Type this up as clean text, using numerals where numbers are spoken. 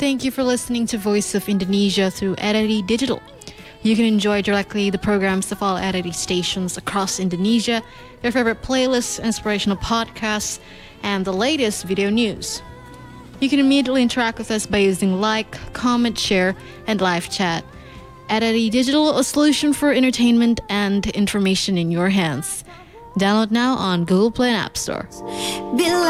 thank you for listening to Voice of Indonesia through RRI Digital. You can enjoy directly the programs of all RRI stations across Indonesia, your favorite playlists, inspirational podcasts, and the latest video news. You can immediately interact with us by using like, comment, share, and live chat. RRI Digital, a solution for entertainment and information in your hands. Download now on Google Play and App Store.